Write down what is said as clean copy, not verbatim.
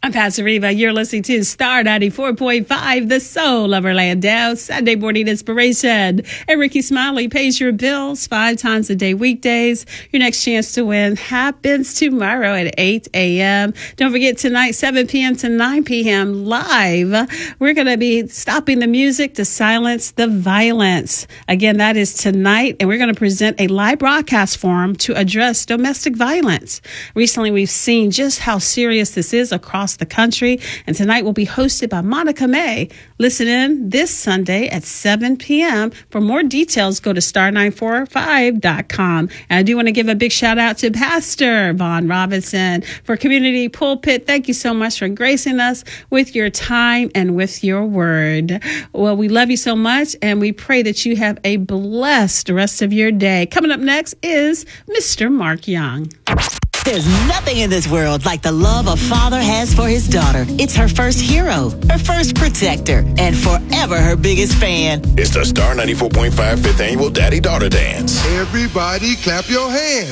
I'm Pastor Reva. You're listening to Star 94.5, the soul of Orlando, Sunday morning inspiration. And Ricky Smiley pays your bills 5 times a day weekdays. Your next chance to win happens tomorrow at 8 a.m. Don't forget tonight, 7 p.m. to 9 p.m. live. We're going to be stopping the music to silence the violence. Again, that is tonight. And we're going to present a live broadcast forum to address domestic violence. Recently, we've seen just how serious this is across the country, and tonight will be hosted by Monica May. Listen in this Sunday at 7 p.m. For more details, go to star945.com. And I do want to give a big shout out to Pastor Vaughn Robinson for Community Pulpit. Thank you so much for gracing us with your time and with your word. Well, we love you so much, and we pray that you have a blessed rest of your day. Coming up next is Mr. Mark Young. There's nothing in this world like the love a father has for his daughter. It's her first hero, her first protector, and forever her biggest fan. It's the Star 94.5 5th Annual Daddy-Daughter Dance. Everybody clap your hands.